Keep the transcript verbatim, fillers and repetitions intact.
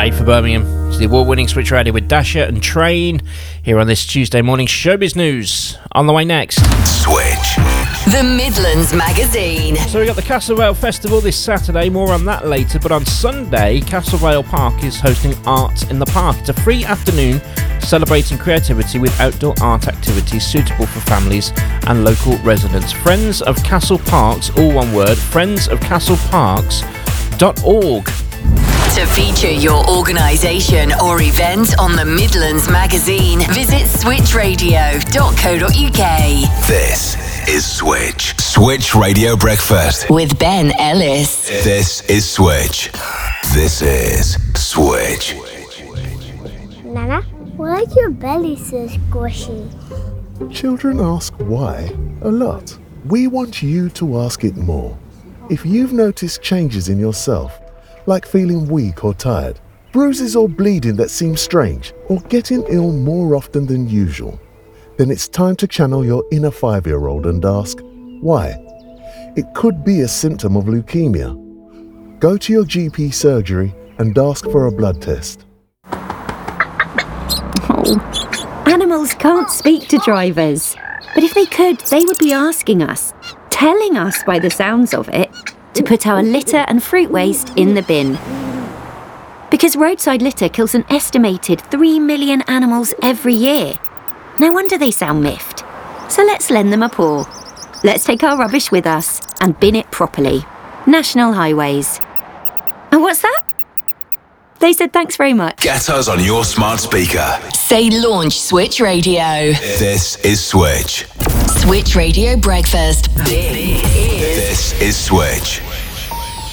made for Birmingham. It's the award-winning Switch Radio with Dasher and Train here on this Tuesday morning showbiz news. On the way next, Switch, the Midlands Magazine. So we got the Castle Vale Festival this Saturday, more on that later, but on Sunday, Castle Vale Park is hosting Art in the Park. It's a free afternoon celebrating creativity with outdoor art activities suitable for families and local residents. Friends of Castle Parks, all one word, friends of castle parks dot org. To feature your organisation or event on the Midlands Magazine, visit switch radio dot co dot uk. This is Switch. Switch Radio Breakfast. With Ben Ellis. This is Switch. This is Switch. Nana, why is your belly so squishy? Children ask why a lot. We want you to ask it more. If you've noticed changes in yourself, like feeling weak or tired, bruises or bleeding that seem strange, or getting ill more often than usual, then it's time to channel your inner five-year-old and ask, why? It could be a symptom of leukemia. Go to your G P surgery and ask for a blood test. Oh, animals can't speak to drivers. But if they could, they would be asking us, telling us by the sounds of it, to put our litter and fruit waste in the bin. Because roadside litter kills an estimated three million animals every year. No wonder they sound miffed. So let's lend them a paw. Let's take our rubbish with us and bin it properly. National Highways. And what's that? They said thanks very much. Get us on your smart speaker. Say launch Switch Radio. This is Switch. Switch Radio Breakfast. This is, this is Switch.